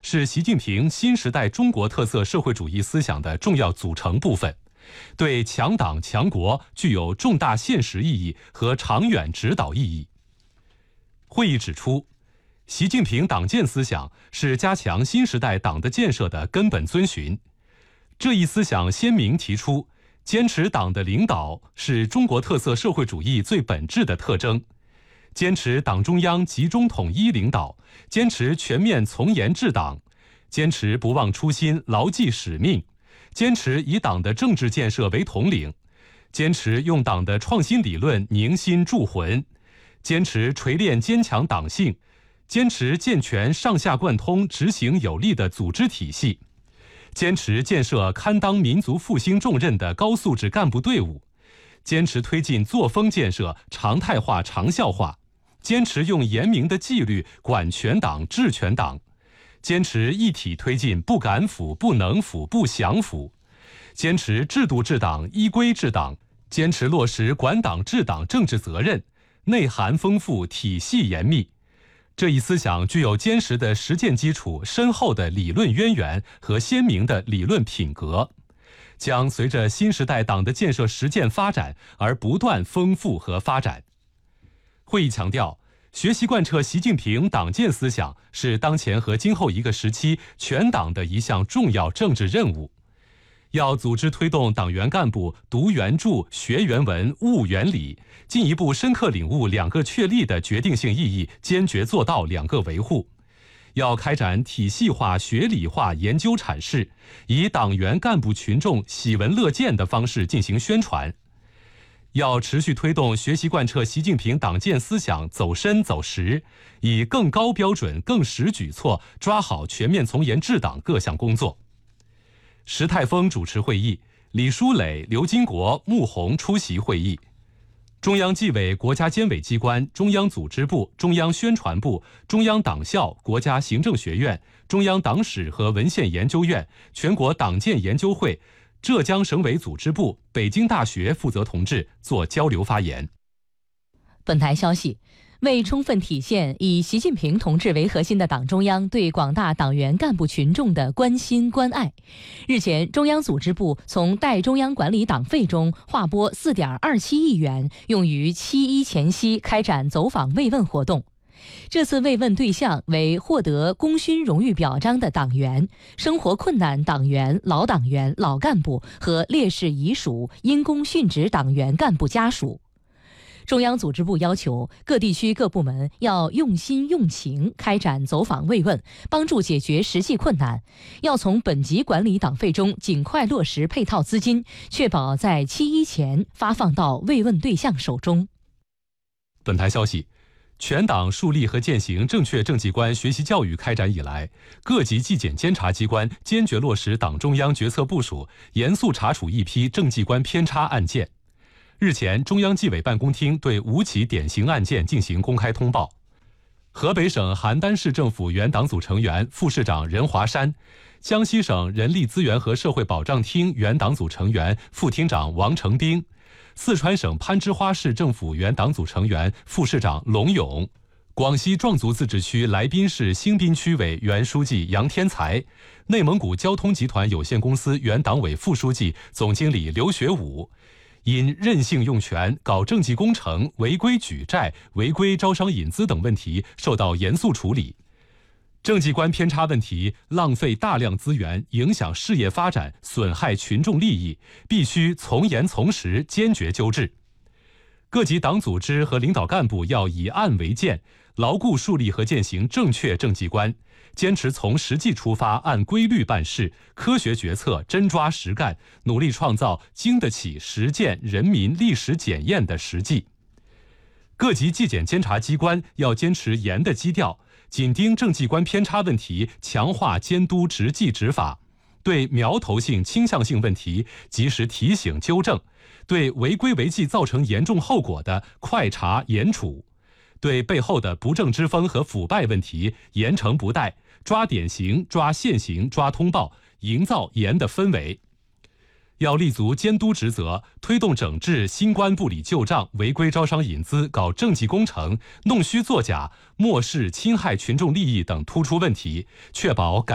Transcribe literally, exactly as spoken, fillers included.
是习近平新时代中国特色社会主义思想的重要组成部分，对强党强国具有重大现实意义和长远指导意义。会议指出，习近平党建思想是加强新时代党的建设的根本遵循。这一思想鲜明提出，坚持党的领导是中国特色社会主义最本质的特征，坚持党中央集中统一领导，坚持全面从严治党，坚持不忘初心，牢记使命，坚持以党的政治建设为统领，坚持用党的创新理论凝心铸魂，坚持锤炼坚强党性，坚持健全上下贯通、执行有力的组织体系，坚持建设堪当民族复兴重任的高素质干部队伍，坚持推进作风建设常态化、长效化，坚持用严明的纪律管全党、治全党，坚持一体推进不敢腐、不能腐、不想腐，坚持制度治党、依规治党，坚持落实管党治党政治责任，内涵丰富，体系严密。这一思想具有坚实的实践基础、深厚的理论渊源和鲜明的理论品格，将随着新时代党的建设实践发展而不断丰富和发展。会议强调，学习贯彻习近平党建思想是当前和今后一个时期全党的一项重要政治任务。要组织推动党员干部读原著、学原文、悟原理，进一步深刻领悟两个确立的决定性意义，坚决做到两个维护。要开展体系化、学理化研究阐释，以党员干部群众喜闻乐见的方式进行宣传。要持续推动学习贯彻习近平党建思想走深走实，以更高标准、更实举措抓好全面从严治党各项工作。石泰峰主持会议，李书磊、刘金国、穆虹出席会议。中央纪委国家监委机关、中央组织部、中央宣传部、中央党校、国家行政学院、中央党史和文献研究院、全国党建研究会、浙江省委组织部、北京大学负责同志做交流发言。 本台消息，为充分体现以习近平同志为核心的党中央对广大党员干部群众的关心关爱，日前，中央组织部从代中央管理党费中划拨 四点二七亿元，用于七一前夕开展走访慰问活动。这次慰问对象为获得功勋荣誉表彰的党员、生活困难党员、老党员、老干部和烈士遗属、因公殉职党员干部家属。中央组织部要求各地区各部门要用心用情开展走访慰问，帮助解决实际困难，要从本级管理党费中尽快落实配套资金，确保在七一前发放到慰问对象手中。 本台消息，全党树立和践行正确政绩观学习教育开展以来，各级纪检监察机关坚决落实党中央决策部署，严肃查处一批政绩观偏差案件。日前，中央纪委办公厅对五起典型案件进行公开通报。河北省邯郸市政府原党组成员、副市长任华山，江西省人力资源和社会保障厅原党组成员、副厅长王成兵，四川省攀枝花市政府原党组成员、副市长龙勇，广西壮族自治区来宾市兴宾区委原书记杨天才，内蒙古交通集团有限公司原党委副书记、总经理刘学武，因任性用权、搞政绩工程、违规举债、违规招商引资等问题受到严肃处理。政绩观偏差问题浪费大量资源，影响事业发展，损害群众利益，必须从严从实，坚决纠治。各级党组织和领导干部要以案为鉴，牢固树立和践行正确政绩观，坚持从实际出发，按规律办事，科学决策，真抓实干，努力创造经得起实践人民历史检验的实际。各级纪检监察机关要坚持严的基调，紧盯政绩观偏差问题，强化监督执纪执法，对苗头性、倾向性问题及时提醒纠正，对违规违纪造成严重后果的快查严处，对背后的不正之风和腐败问题严惩不贷，抓典型、抓现行、抓通报，营造严的氛围。要立足监督职责，推动整治新官不理旧账、违规招商引资、搞政绩工程、弄虚作假、漠视侵害群众利益等突出问题，确保改